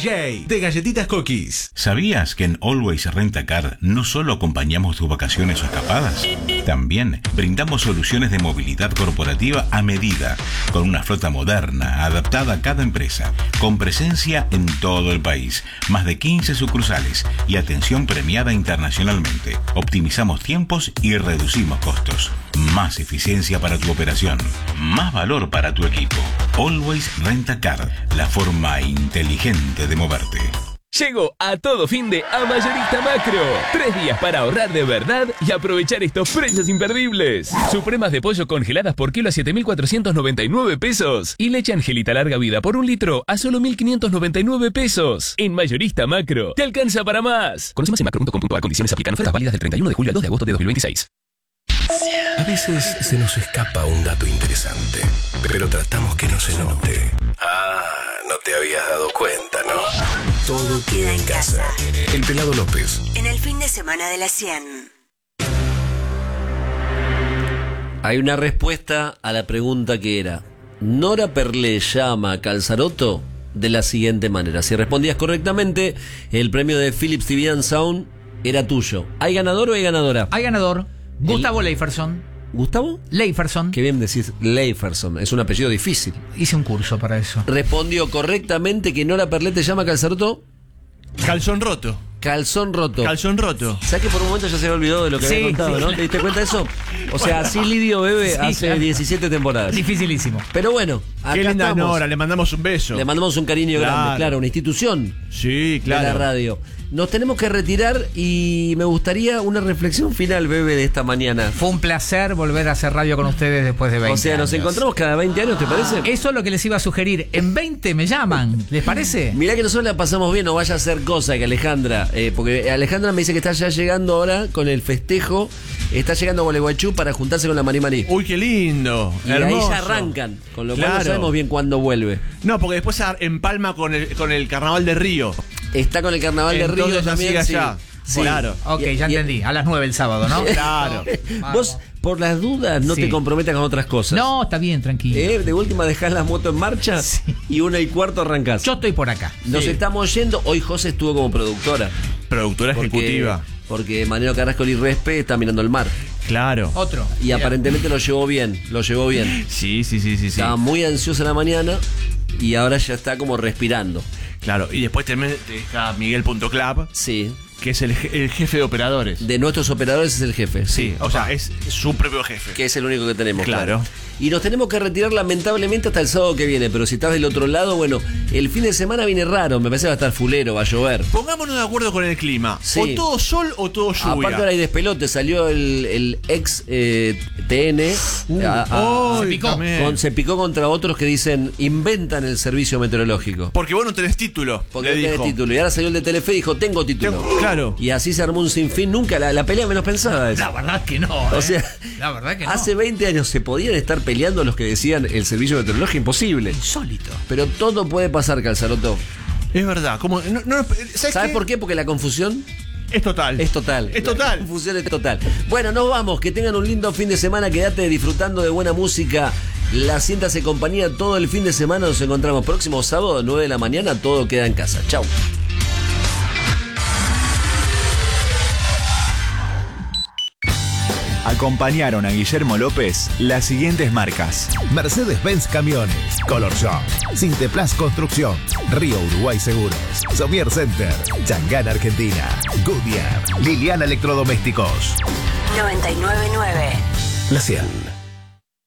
DJ de Galletitas Cookies. ¿Sabías que en Always Rent a Car no solo acompañamos tus vacaciones o escapadas? También brindamos soluciones de movilidad corporativa a medida, con una flota moderna, adaptada a cada empresa, con presencia en todo el país, más de 15 sucursales y atención premiada internacionalmente. Optimizamos tiempos y reducimos costos. Más eficiencia para tu operación, más valor para tu equipo. Always Rent a Car, la forma inteligente de moverte. Llegó a todo fin de a Mayorista Macro. 3 días para ahorrar de verdad y aprovechar estos precios imperdibles. Supremas de pollo congeladas por kilo a 7.499 pesos. Y leche Angelita larga vida por 1 litro a solo 1.599 pesos. En Mayorista Macro, te alcanza para más. Conoce más en macro.com.ar. Condiciones aplican. Ofertas válidas del 31 de julio al 2 de agosto de 2026. A veces se nos escapa un dato interesante, pero tratamos que no se note. No te habías dado cuenta, ¿no? Todo queda en casa. El Pelado López. En el fin de semana de la 100. Hay una respuesta a la pregunta que era: Nora Perlé llama a Calzaroto de la siguiente manera. Si respondías correctamente, el premio de Philips TV Sound era tuyo. ¿Hay ganador o hay ganadora? Hay ganador. Gustavo Leiferson. ¿Gustavo? Leiferson. Qué bien decís Leiferson, es un apellido difícil. Hice un curso para eso. Respondió correctamente que Nora Perlé te llama a Calzaroto. Calzón roto. Calzón roto. Calzón roto. ¿Sabes que por un momento ya se había olvidado de lo que había contado, ¿no? ¿Te diste cuenta de eso? O sea, así Lidio bebe hace 17 temporadas. Dificilísimo. Pero bueno, acá Qué linda estamos. Nora, le mandamos un beso. Le mandamos un cariño grande, claro, una institución Sí, claro. de la radio. Nos tenemos que retirar y me gustaría una reflexión final, Bebe, de esta mañana. Fue un placer volver a hacer radio con ustedes después de 20 O sea, nos años. encontramos cada 20 años, ¿te parece? Eso es lo que les iba a sugerir. En 20 me llaman. ¿Les parece? Mirá que nosotros la pasamos bien, no vaya a ser cosa que Alejandra, porque Alejandra me dice que está ya llegando ahora con el festejo, está llegando a Gualeguaychú para juntarse con la Mari Mari. Uy, qué lindo. Y hermoso. ahí ya arrancan, con lo cual Claro. no sabemos bien cuándo vuelve. No, porque después empalma con el Carnaval de Río. Está con el Carnaval de Río Entonces también, sigue sí. allá. Sí. Claro. Ok, ya entendí. A las 9 el sábado, ¿no? Claro. Vos, por las dudas, no Sí. te comprometas con otras cosas. No, está bien, tranquilo. De última dejás la moto en marcha y 1:15 arrancás. Yo estoy por acá. Nos estamos yendo. Hoy José estuvo como productora. Productora ejecutiva. Porque Mariano Carrasco y Respe está mirando el mar. Claro. Otro. Y aparentemente lo llevó bien. Sí. Estaba muy ansiosa la mañana y ahora ya está como respirando. Claro. Y después también está Miguel.club, Sí. que es el jefe de operadores. De nuestros operadores es el jefe. Sí, o sea, es su propio jefe. Que es el único que tenemos. Claro. Y nos tenemos que retirar lamentablemente hasta el sábado que viene. Pero si estás del otro lado, bueno, el fin de semana viene raro. Me parece que va a estar fulero, va a llover. Pongámonos de acuerdo con el clima. Sí. O todo sol o todo lluvia. Aparte ahora hay despelote, salió el ex TN También. se picó contra otros que dicen inventan el servicio meteorológico. Porque vos no tenés título. Porque le no tiene dijo. título. Y ahora salió el de Telefe y dijo, tengo título. Claro. Y así se armó un sinfín. Nunca la pelea menos pensada es. La verdad que no. O sea, la verdad que no. hace 20 años se podían estar peleando los que decían el servicio meteorológico, imposible. Insólito. Pero todo puede pasar, Calzaroto. Es verdad. ¿Sabes por qué? Porque la confusión Es total. es total. Es total. La confusión es total. Bueno, nos vamos. Que tengan un lindo fin de semana. Quédate disfrutando de buena música. La Siéntase Compañía todo el fin de semana. Nos encontramos próximo sábado, 9 de la mañana. Todo queda en casa. Chau. Acompañaron a Guillermo López las siguientes marcas: Mercedes-Benz Camiones, Color Shop, Sinteplas Construcción, Río Uruguay Seguros, Somier Center, Changán Argentina, Goodyear, Liliana Electrodomésticos. 999. La 100.